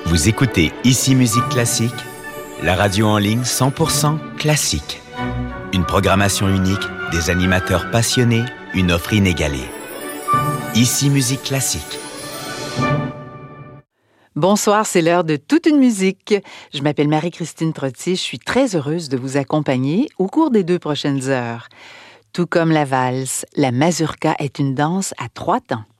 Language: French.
Vous écoutez Ici Musique Classique, la radio en ligne 100% classique. Une programmation unique, des animateurs passionnés, une offre inégalée. Ici Musique Classique. Bonsoir, c'est l'heure de toute une musique. Je m'appelle Marie-Christine Trottier, je suis très heureuse de vous accompagner au cours des 2 prochaines heures. Tout comme la valse, la mazurka est une danse à 3 temps.